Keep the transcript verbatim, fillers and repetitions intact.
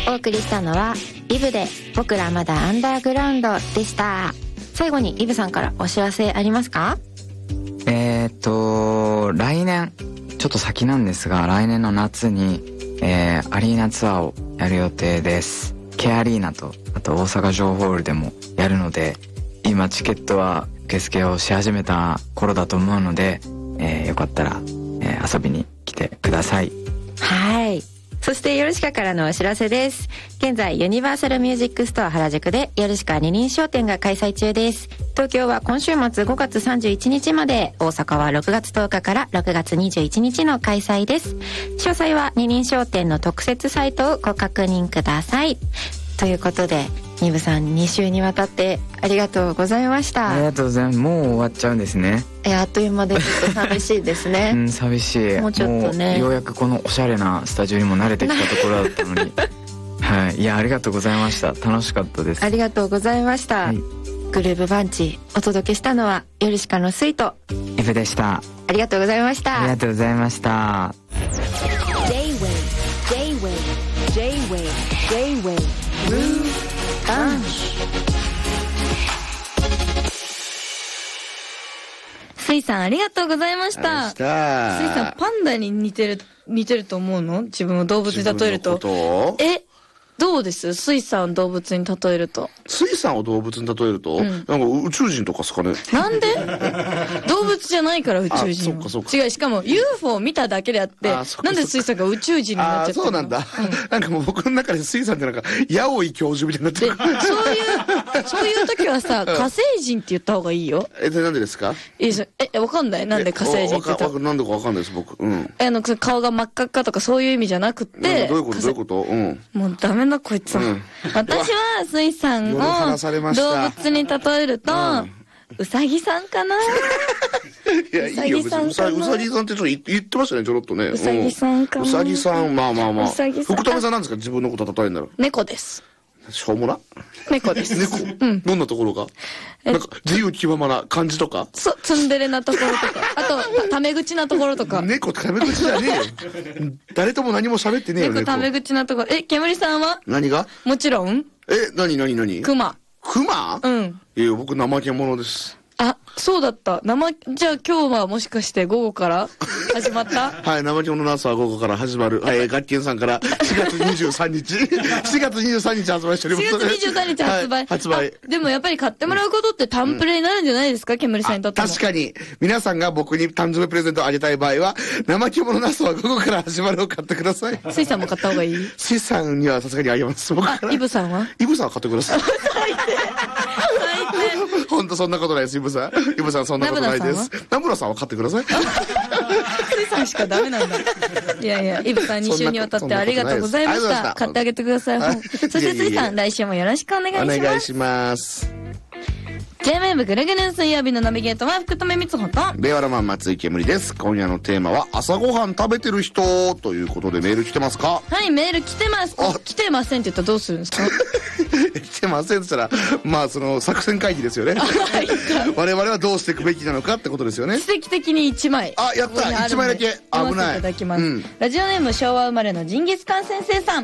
お送りしたのはイブで僕らまだアンダーグラウンドでした。最後にイブさんからお知らせありますか？ えーっと来年ちょっと先なんですが、来年の夏に、えー、アリーナツアーをやる予定です。Kアリーナとあと大阪城ホールでもやるので、今チケットは受付をし始めた頃だと思うので、えー、よかったら、えー、遊びに来てください。 はい。そしてヨルシカからのお知らせです。現在ユニバーサルミュージックストア原宿でヨルシカ二輪商店が開催中です。東京は今週末ごがつさんじゅういちにちまで、大阪はろくがつとおかからろくがつにじゅういちにちの開催です。詳細は二輪商店の特設サイトをご確認ください。ということでニブさんに週にわたってありがとうございました。 ありがとうございます。もう終わっちゃうんですね。 えあっという間でちょっと寂しいですね。 うん寂しい。 もうちょっとね、 もうようやくこのおしゃれなスタジオにも慣れてきたところだったのにはい、いやありがとうございました。楽しかったです。 ありがとうございました、はい、グルーブバンチお届けしたのはヨルシカのスイとイブでした。 ありがとうございました。 ありがとうございました。 J-Wave J-Wave J-Wave J-Wave Groove Bunch。 スイさんありがとうございました。スイさんパンダに似てる似てると思うの？自分を動物に例えると。えどうです？スイさん動物に例えると。 スイさんを動物に例えると、うん、なんか宇宙人とかですかね。 なんで？動物じゃないから宇宙人。 あ、そっかそっか。 違う、しかも ユーフォー 見ただけであって、なんでスイさんが宇宙人になっちゃったの？あ、 そうなんだ。うん、なんかもう僕の中でスイさんってなんか、ヤオイ教授みたいになってる。 そういう、そういう時はさ、火星人って言った方がいいよ。 え、でなんでですか？ え、え、わかんない？なんで火星人って言った？ なんでかわかんないです、僕。うん。 あの、顔が真っ赤っかとかそういう意味じゃなくて。 どういうことどういうことうん。 もうダメなこいつは。うん私はスイさんを動物に例えると、うさぎさんかな。 いや、いいよ、別にうさぎさんってちょっと言ってましたね、ちょろっとね。 うさぎさんかな。 うさぎさん、まあまあまあ。 うさぎさん。 福留さんなんですか、自分のこと例えるなら。 猫です。 しょうもな猫です。 猫うん。どんなところがなんか、自由気ままな感じとかそう、ツンデレなところとか。あと、タメ口なところとか。 猫タメ口じゃねえよ。誰とも何も喋ってねえよ、 猫タメ口なところ。え、煙さんは何がもちろんえ、何何何クマ。 クマうん。 いや、僕怠け者です。 あ、そうだった。生、じゃあ今日はもしかして午後から始まったはい、生き物の朝は午後から始まる。はい、ガッキンさんからしがつにじゅうさんにち。しがつにじゅうさんにち発売しております。 しがつにじゅうさんにち発売。はい、 発売。 でもやっぱり買ってもらうことってタンプレになるんじゃないですか、うん、煙さんにとっても。 確かに。皆さんが僕に誕生日プレゼントをあげたい場合は、生き物の朝は午後から始まるを買ってください。 スイさんも買った方がいい？ スイさんにはさすがにあげます。僕から。 イブさんは？ イブさんは買ってください。 最低。最低。 ほんとそんなことないです、イブさん。イブさんそんなことないです。ナムラさんは買ってください。 スイさんしかダメなんだ。いやいや、イブさんに週にわたってありがとうございました。買ってあげてください。そしてスイさん、来週もよろしくお願いします。 お願いします。 ジェイウェーブぐるぐる水曜日のナビゲートは福留光穂と令和ロマン松井けむりです。今夜のテーマは朝ごはん食べてる人ということでメール来てますか？ はい、メール来てます。来てませんって言ったらどうするんですか？ 来てませんって言ったら、まあその作戦会議ですよね。我々はどうしていくべきなのかってことですよね。 奇跡的にいちまい。 あ、やった、いちまいだけ。危ない。 いただきます。うん、ラジオネーム昭和生まれのジンギスカン先生さん。